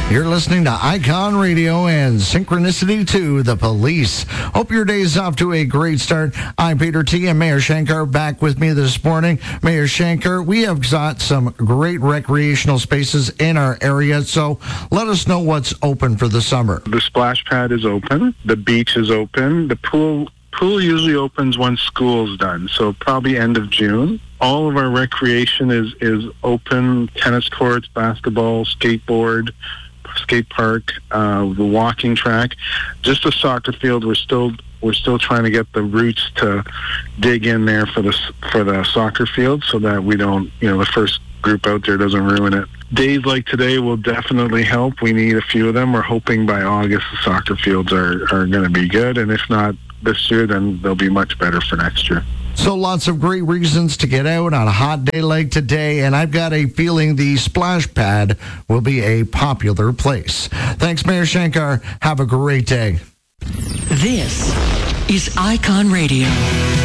You're listening to Icon Radio and Synchronicity to the Police. Hope your day's off to a great start. I'm Peter T. and Mayor Shankar back with me this morning. Mayor Shankar, we have got some great recreational spaces in our area, so let us know what's open for the summer. The splash pad is open. The beach is open. The pool usually opens once school's done, so probably end of June. All of our recreation is open: tennis courts, basketball, skateboard, skate park, the walking track. Just the soccer field, we're still trying to get the roots to dig in there for the soccer field, so that we don't, the first group out there doesn't ruin it. Days like today will definitely help. We need a few of them. We're hoping by August the soccer fields are going to be good, and if not this year, then they'll be much better for next year. So lots of great reasons to get out on a hot day like today, and I've got a feeling the splash pad will be a popular place. Thanks, Mayor Shankar. Have a great day. This is Icon Radio.